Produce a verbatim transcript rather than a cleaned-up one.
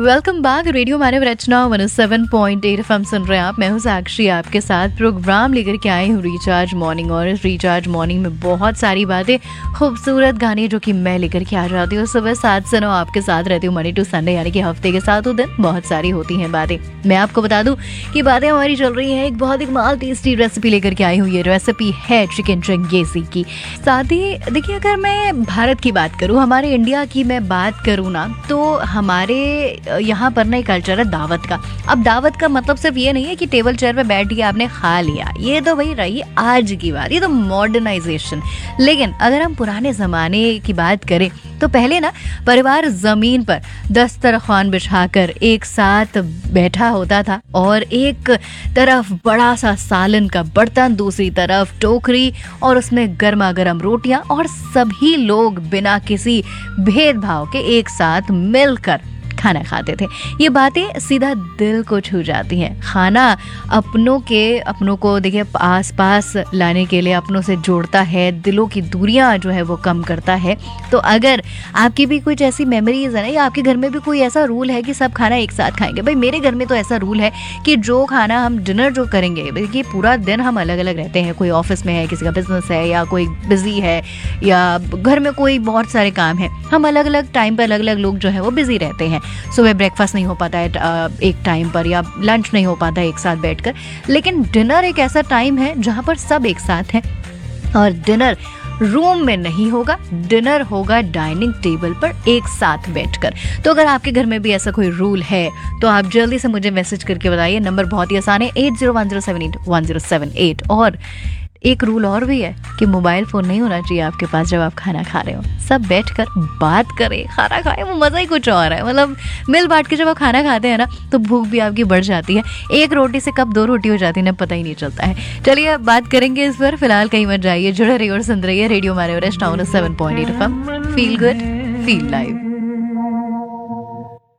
Welcome back. Radio मानव रचना one O seven point eight F M सुन रहे हैं आप। मैं हूं साक्षी, आपके साथ प्रोग्राम लेकर के आई हूं रिचार्ज मॉर्निंग। और इस रिचार्ज मॉर्निंग में बहुत सारी बातें, खूबसूरत गाने जो कि मैं लेकर के आ जाती हूँ। सुबह सात से नौ आपके साथ रहती हूँ, मंडे टू संडे, यानी कि हफ्ते के सातों दिन बहुत सारी होती हैं बातें। मैं आपको बता दूं कि बातें हमारी चल रही हैं। एक बहुत ही कमाल टेस्टी रेसिपी लेकर के आई हूँ। ये रेसिपी है चिकन चंगेजी की। साथ ही देखिए, अगर मैं भारत की बात करूँ, हमारे इंडिया की मैं बात करूँ ना, तो हमारे यहाँ पर ना एक कल्चर है दावत का। अब दावत का मतलब सिर्फ ये नहीं है कि टेबल चेयर पे बैठ के आपने खा लिया, ये तो भाई रही आज की बात, ये तो मॉडर्नाइजेशन। लेकिन अगर हम पुराने जमाने की बात करें तो पहले ना परिवार जमीन पर दस्तरखान बिछाकर एक साथ बैठा होता था और एक तरफ बड़ा सा सालन का बर्तन, दूसरी तरफ टोकरी और उसमें गर्मा गर्म रोटियां, और सभी लोग बिना किसी भेदभाव के एक साथ मिलकर खाना खाते थे। ये बातें सीधा दिल को छू जाती हैं। खाना अपनों के अपनों को देखिए आस पास लाने के लिए अपनों से जोड़ता है, दिलों की दूरियां जो है वो कम करता है। तो अगर आपकी भी कुछ ऐसी मेमोरीज है ना, या आपके घर में भी कोई ऐसा रूल है कि सब खाना एक साथ खाएंगे, भाई मेरे घर में तो ऐसा रूल है कि जो खाना हम डिनर जो करेंगे, देखिए पूरा दिन हम अलग अलग रहते हैं, कोई ऑफिस में है, किसी का बिजनेस है, या कोई बिजी है, या घर में कोई बहुत सारे काम है, हम अलग अलग टाइम पर अलग अलग लोग जो है वो बिजी रहते हैं। सुबह ब्रेकफास्ट नहीं हो पाता है एक टाइम पर, या लंच नहीं हो पाता है एक साथ बैठकर, लेकिन डिनर एक ऐसा टाइम है जहां पर सब एक साथ हैं। और डिनर रूम में नहीं होगा, डिनर होगा डाइनिंग टेबल पर एक साथ बैठकर। तो अगर आपके घर में भी ऐसा कोई रूल है तो आप जल्दी से मुझे मैसेज करके बताइए। नंबर बहुत ही आसान है, eight zero one zero seven eight one zero seven eight. और एक रूल और भी है कि मोबाइल फोन नहीं होना चाहिए आपके पास जब आप खाना खा रहे हो। सब बैठकर बात करें, खाना खाएं, वो मज़ा ही कुछ और है। मतलब मिल बांट के जब आप खाना खाते हैं ना, तो भूख भी आपकी बढ़ जाती है। एक रोटी से कब दो रोटी हो जाती है ना, पता ही नहीं चलता है। चलिए बात करेंगे इस पर, फिलहाल कहीं मत जाइए, जुड़े रहिए और सुन रहिए रेडियो मानव रचना seven point eight F M. Feel good, feel live.